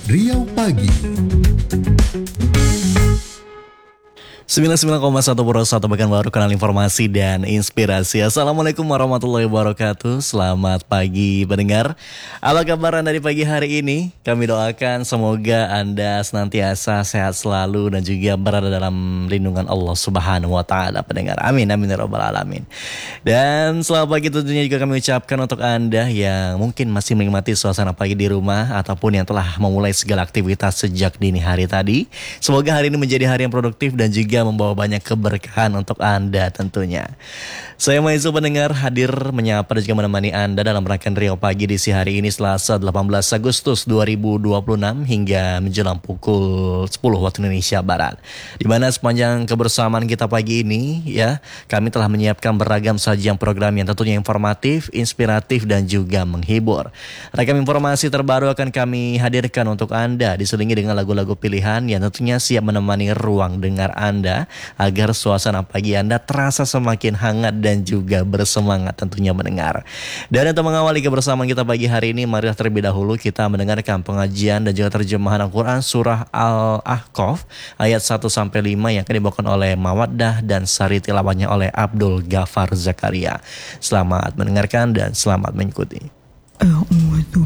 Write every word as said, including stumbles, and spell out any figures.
Riau Pagi. sembilan puluh sembilan koma satu Pura satu Pekan Baru, kanal informasi dan inspirasi. Assalamualaikum warahmatullahi wabarakatuh. Selamat pagi pendengar. Apa kabar Anda di pagi hari ini? Kami doakan semoga Anda senantiasa sehat selalu dan juga berada dalam lindungan Allah Subhanahu wa taala pendengar. Amin amin ya rabbal alamin. Dan selamat pagi tentunya juga kami ucapkan untuk Anda yang mungkin masih menikmati suasana pagi di rumah ataupun yang telah memulai segala aktivitas sejak dini hari tadi. Semoga hari ini menjadi hari yang produktif dan juga membawa banyak keberkahan untuk Anda tentunya. Saya Maizu pendengar hadir menyapa dan juga menemani Anda dalam rangkaian Riau Pagi di si hari ini Selasa delapan belas Agustus dua ribu dua puluh enam hingga menjelang pukul sepuluh waktu Indonesia Barat. Di mana sepanjang kebersamaan kita pagi ini ya, kami telah menyiapkan beragam sajian program yang tentunya informatif, inspiratif dan juga menghibur. Ragam informasi terbaru akan kami hadirkan untuk Anda diselingi dengan lagu-lagu pilihan yang tentunya siap menemani ruang dengar Anda agar suasana pagi Anda terasa semakin hangat dan juga bersemangat tentunya mendengar. Dan untuk mengawali kebersamaan kita pagi hari ini, marilah terlebih dahulu kita mendengarkan pengajian dan juga terjemahan Al-Quran surah Al-Ahqaf ayat satu sampai lima yang akan dibawakan oleh Mawaddah dan sari tilawahnya oleh Abdul Ghafar Zakaria. Selamat mendengarkan dan selamat mengikuti. أعوذ